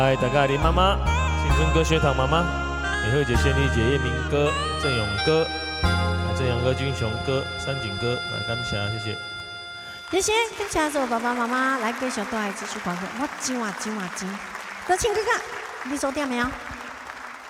嗨，大家林妈妈、新春歌学堂妈妈、美惠姐、仙丽姐、叶明哥、郑勇哥、郑阳哥、军雄哥、山景哥，来感谢，谢谢。 谢谢，感谢所有爸爸妈妈来继续都来支持广告，我金啊金啊金。德庆哥哥，你收点没有？